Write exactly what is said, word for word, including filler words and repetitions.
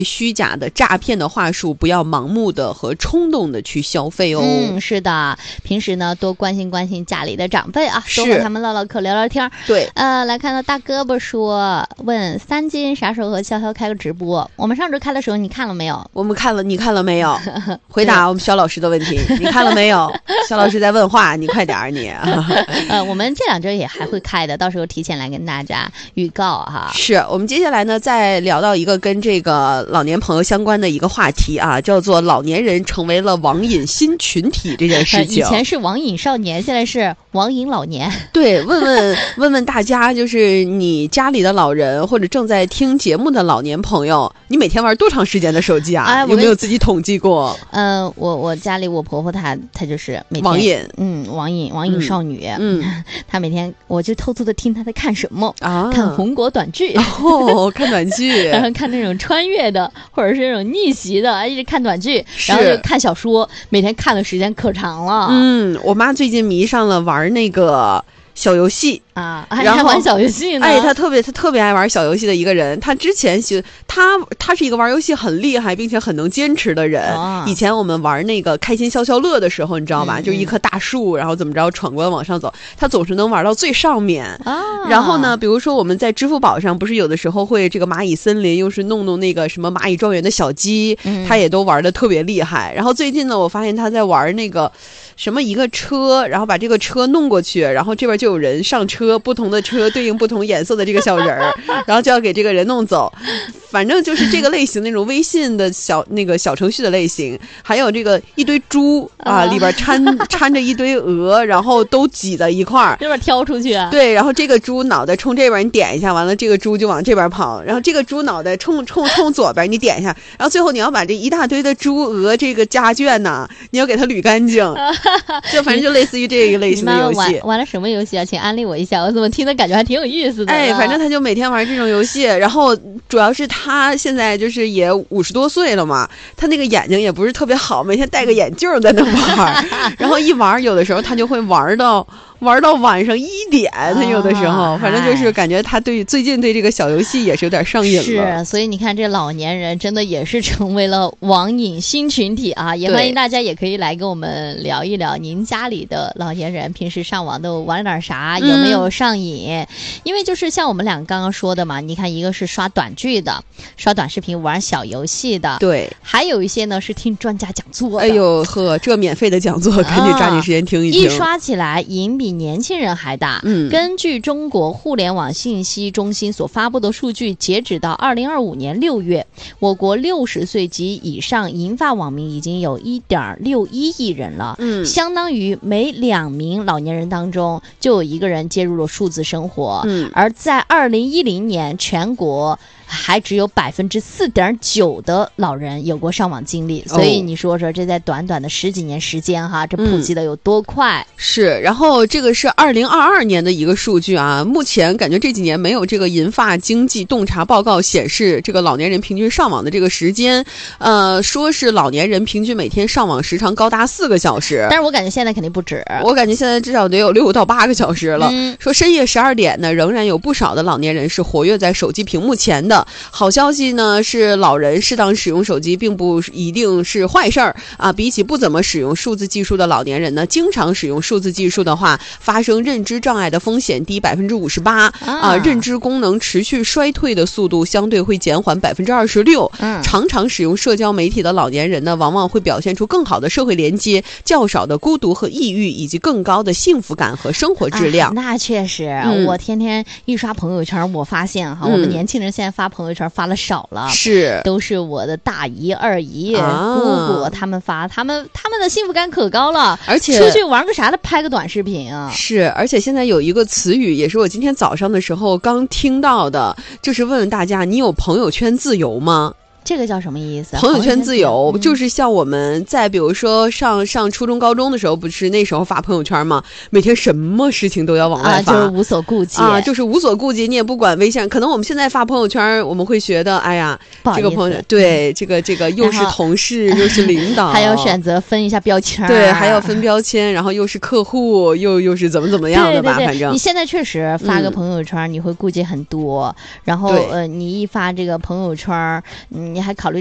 虚假的诈骗的话术，不要盲目的和冲动的去消费哦。 嗯，是的，平时呢多关心关心家里的长辈啊，多和他们唠唠嗑聊聊天。 对， 呃，来看到大胳膊说，问三金啥时候和潇潇开个直播？我们上周开的时候你看了没有？ 我们看了，你看了没有？回答我们肖老师的问题，你看了没有？肖老师在问话，你快点儿你。 呃，我们这两周也还会开的，到时候提前来跟大家预告哈。 是我们接下来呢，再聊到一个跟这个老年朋友相关的一个话题啊，叫做老年人成为了网瘾新群体这件事情。 以前是网瘾少年，现在是网瘾老年。 对，问问问问大家，就是你家里的老人或者正在听节目的老年朋友，你每天玩多长时间的手机啊？哎、有没有自己统计过？ 嗯、呃，我我家里我婆婆她她就是每天网瘾， 嗯，网瘾网瘾少女， 嗯， 她每天我就偷偷的听她在看什么啊？ 看红果短剧哦，看短剧， 然后看那种穿越的或者是那种逆袭的，一直看短剧，然后就看小说，每天看的时间可长了。 嗯，我妈最近迷上了玩那个小游戏啊，还还玩小游戏呢？ 哎，他特别他特别爱玩小游戏的一个人。他之前学他他是一个玩游戏很厉害并且很能坚持的人。啊、以前我们玩那个开心消消乐的时候，你知道吧？嗯、就一棵大树，然后怎么着闯关往上走，他总是能玩到最上面。啊、然后呢，比如说我们在支付宝上，不是有的时候会这个蚂蚁森林，又是弄弄那个什么蚂蚁庄园的小鸡，嗯、他也都玩的特别厉害。然后最近呢，我发现他在玩那个什么一个车，然后把这个车弄过去，然后这边就有人上车，不同的车对应不同颜色的这个小人儿，然后就要给这个人弄走。反正就是这个类型那种微信的小那个小程序的类型，还有这个一堆猪啊，里边掺掺着一堆鹅，然后都挤在一块儿， 这边挑出去啊。 对，然后这个猪脑袋冲这边，你点一下，完了这个猪就往这边跑，然后这个猪脑袋冲冲冲左边，你点一下，然后最后你要把这一大堆的猪鹅这个家眷呐，你要给它捋干净，就反正就类似于这个类型的游戏。 玩玩了什么游戏啊？请安利我一下，我怎么听的感觉还挺有意思的。 哎，反正他就每天玩这种游戏，然后主要是他现在就是也五十多岁了嘛，他那个眼睛也不是特别好，每天戴个眼镜在那玩，然后一玩有的时候他就会玩到玩到晚上一点，他有的时候、啊、反正就是感觉他对最近对这个小游戏也是有点上瘾了。 是，所以你看这老年人真的也是成为了网瘾新群体啊！也欢迎大家也可以来跟我们聊一聊，您家里的老年人平时上网都玩点啥，有没有上瘾？嗯、因为就是像我们俩刚刚说的嘛，你看一个是刷短剧的，刷短视频玩小游戏的， 对， 还有一些呢是听专家讲座的。 哎呦呵，这免费的讲座赶紧抓紧时间听一听， 一刷起来瘾比年轻人还大。嗯，根据中国互联网信息中心所发布的数据，截止到二零二五年六月，我国六十岁及以上银发网民已经有一点六一亿人了。嗯，相当于每两名老年人当中就有一个人接入了数字生活。嗯，而在二零一零年，全国还只有百分之四点九的老人有过上网经历，所以你说说这在短短的十几年时间哈，这普及的有多快？ 嗯、是，然后这个是二零二二年的一个数据啊，目前感觉这几年没有这个银发经济洞察报告显示这个老年人平均上网的这个时间，呃，说是老年人平均每天上网时长高达四个小时， 但是我感觉现在肯定不止， 我感觉现在至少得有六到八个小时了。嗯、说深夜十二点呢，仍然有不少的老年人是活跃在手机屏幕前的。好消息呢是，老人适当使用手机并不一定是坏事儿啊。比起不怎么使用数字技术的老年人呢，经常使用数字技术的话，发生认知障碍的风险低百分之五十八啊，认知功能持续衰退的速度相对会减缓百分之二十六。嗯，常常使用社交媒体的老年人呢，往往会表现出更好的社会连接、较少的孤独和抑郁，以及更高的幸福感和生活质量。 啊、那确实、嗯，我天天一刷朋友圈，我发现哈，嗯、我们年轻人现在发朋友圈发了少了， 是都是我的大姨、二姨、啊、姑姑他们发，他们他们的幸福感可高了， 而且出去玩个啥的拍个短视频啊。 是，而且现在有一个词语，也是我今天早上的时候刚听到的，就是问问大家，你有朋友圈自由吗？ 这个叫什么意思？ 朋友圈自由、嗯、就是像我们在比如说上上初中高中的时候，不是那时候发朋友圈吗？每天什么事情都要往外发、 啊、就是无所顾忌啊，就是无所顾忌，你也不管微信。可能我们现在发朋友圈，我们会觉得哎呀，这个朋友对这个这个又是同事又是领导， 还要选择分一下标签， 对，还要分标签，然后又是客户，又又是怎么怎么样的吧？ 对对对， 反正你现在确实发个朋友圈、嗯、你会顾忌很多，然后呃，你一发这个朋友圈，嗯。 你还考虑